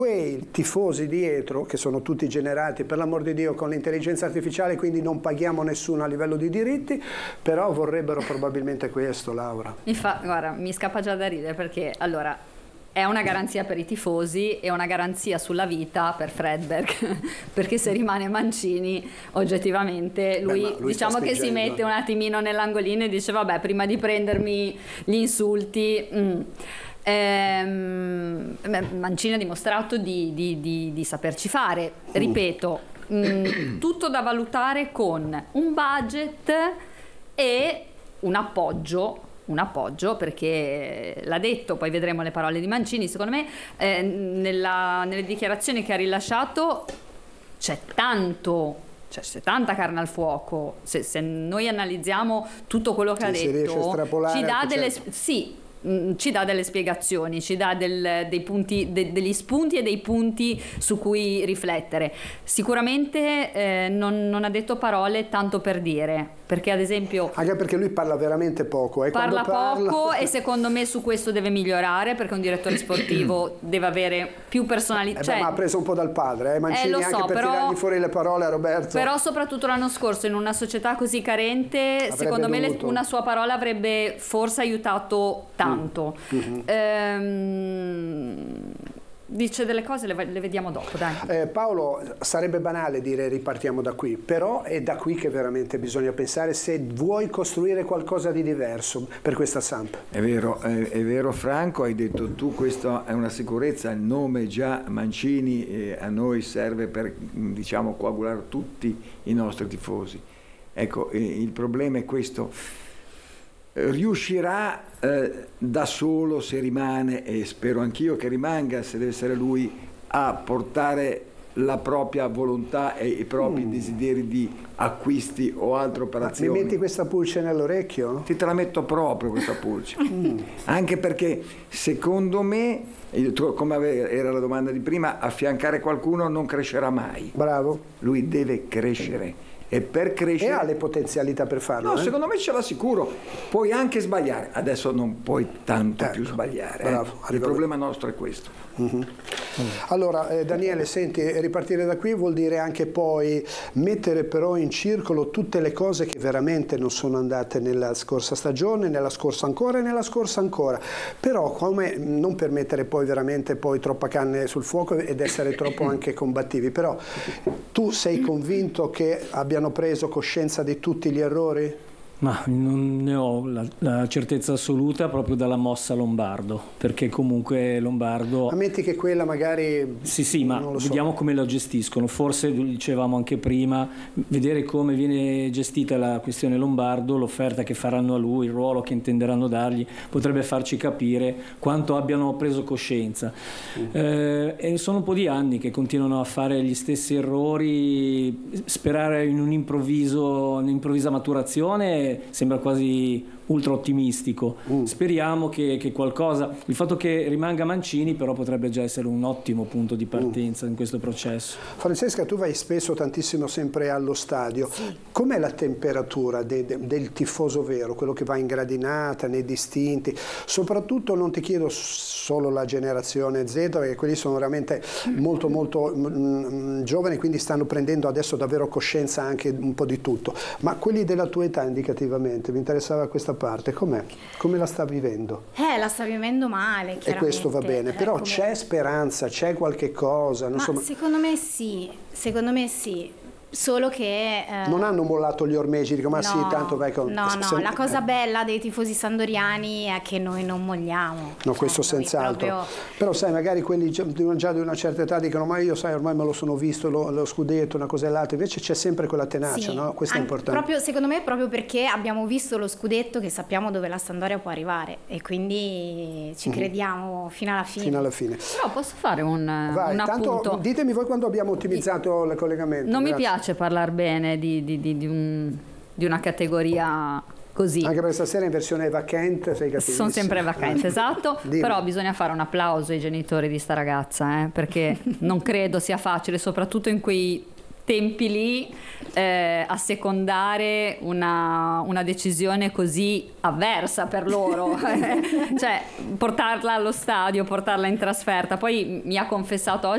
quei tifosi dietro, che sono tutti generati per l'amor di Dio con l'intelligenza artificiale, quindi non paghiamo nessuno a livello di diritti, però vorrebbero probabilmente questo, Laura. Guarda, mi scappa già da ridere, perché allora è una garanzia per i tifosi e una garanzia sulla vita per Fredberg, perché se rimane Mancini oggettivamente lui diciamo che si mette un attimino nell'angolino e dice vabbè, prima di prendermi gli insulti. Mancini ha dimostrato di saperci fare, ripeto, tutto da valutare con un budget e un appoggio, perché l'ha detto, poi vedremo le parole di Mancini, secondo me nelle dichiarazioni che ha rilasciato c'è tanta carne al fuoco. Se noi analizziamo tutto quello che ha detto, ci dà delle spiegazioni, ci dà dei punti, degli spunti e dei punti su cui riflettere. Sicuramente non ha detto parole tanto per dire, perché ad esempio anche perché lui parla veramente poco, parla poco e secondo me su questo deve migliorare, perché un direttore sportivo deve avere più personalità. Ma ha preso un po' dal padre, Mancini, anche per tirargli fuori le parole a Roberto. Però soprattutto l'anno scorso in una società così carente secondo me una sua parola avrebbe forse aiutato tanto. Dice delle cose, le vediamo dopo, dai. Paolo, sarebbe banale dire ripartiamo da qui, però è da qui che veramente bisogna pensare se vuoi costruire qualcosa di diverso per questa Samp. È vero Franco, hai detto tu, questa è una sicurezza, il nome già Mancini a noi serve per, diciamo, coagulare tutti i nostri tifosi. Ecco, il problema è questo. Riuscirà da solo, se rimane, e spero anch'io che rimanga, se deve essere lui, a portare la propria volontà e i propri desideri di acquisti o altre operazioni? Mi metti questa pulce nell'orecchio? Te la metto proprio questa pulce. Anche perché secondo me, come era la domanda di prima, affiancare qualcuno non crescerà mai. Bravo. Lui deve crescere. E per crescere... E ha le potenzialità per farlo? No, secondo me ce l'ha sicuro. Puoi anche sbagliare. Adesso non puoi tanto più sbagliare. Bravo, Il problema nostro è questo. Allora, Daniele, senti, ripartire da qui vuol dire anche poi mettere però in circolo tutte le cose che veramente non sono andate nella scorsa stagione, nella scorsa ancora e nella scorsa ancora. Però come non per mettere poi veramente troppa carne sul fuoco ed essere troppo anche combattivi. Però tu sei convinto che abbiano preso coscienza di tutti gli errori? Ma non ne ho la certezza assoluta proprio dalla mossa Lombardo, perché comunque Lombardo... Ammetti che quella magari... Sì, ma vediamo come la gestiscono. Forse, dicevamo anche prima, vedere come viene gestita la questione Lombardo, l'offerta che faranno a lui, il ruolo che intenderanno dargli, potrebbe farci capire quanto abbiano preso coscienza. E sono un po' di anni che continuano a fare gli stessi errori, sperare in un'improvvisa maturazione sembra quasi ultra ottimistico. Speriamo che qualcosa, il fatto che rimanga Mancini però potrebbe già essere un ottimo punto di partenza in questo processo. Francesca, tu vai spesso tantissimo sempre allo stadio. Sì. Com'è la temperatura del tifoso vero, quello che va in gradinata, nei distinti? Soprattutto non ti chiedo solo la generazione Z, perché quelli sono veramente molto giovani, quindi stanno prendendo adesso davvero coscienza anche un po' di tutto, ma quelli della tua età indicativamente, mi interessava questa parte, com'è? Come la sta vivendo? La sta vivendo male, chiaramente. E questo va bene, però c'è speranza, c'è qualche cosa? Secondo me sì, solo che... non hanno mollato gli ormeggi, dico, ma no, sì, tanto vai con... No, la cosa bella dei tifosi sandoriani è che noi non molliamo. No, questo senz'altro. Proprio... Però sai, magari quelli già di una certa età dicono, ma io sai, ormai me lo sono visto, lo scudetto, una cosa e l'altra, invece c'è sempre quella tenacia, no? Questo è importante. Secondo me proprio perché abbiamo visto lo scudetto che sappiamo dove la Sampdoria può arrivare e quindi ci crediamo fino alla fine. Fino alla fine. Però posso fare un tanto appunto? Ditemi voi quando abbiamo ottimizzato il collegamento. Non mi piace parlare bene di una categoria così. Anche per stasera in versione vacante, sei capito? Sono sempre vacante, esatto. Però bisogna fare un applauso ai genitori di sta ragazza, perché non credo sia facile, soprattutto in quei tempi lì, assecondare una decisione così avversa per loro. Cioè portarla allo stadio, portarla in trasferta. Poi mi ha confessato oggi